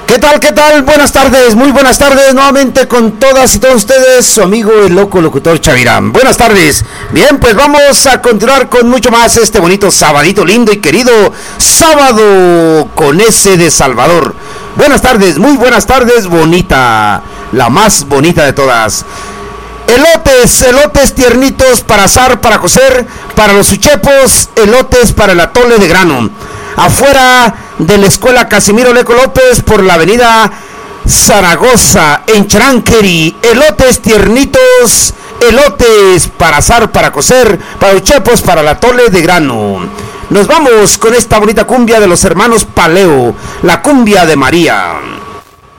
¿Qué tal? ¿Qué tal? Buenas tardes, muy buenas tardes nuevamente con todas y todos ustedes, su amigo el loco locutor Chavirán. Buenas tardes. Bien, pues vamos a continuar con mucho más este bonito sabadito lindo y querido sábado con S de Salvador. Buenas tardes, muy buenas tardes, bonita, la más bonita de todas. Elotes tiernitos para asar, para cocer, para los uchepos, elotes para el atole de grano. Afuera de la escuela Casimiro Leco López por la avenida Zaragoza en Charanqueri, elotes tiernitos, elotes para asar, para cocer, para uchepos, para el atole de grano. Nos vamos con esta bonita cumbia de los hermanos Paleo, la cumbia de María.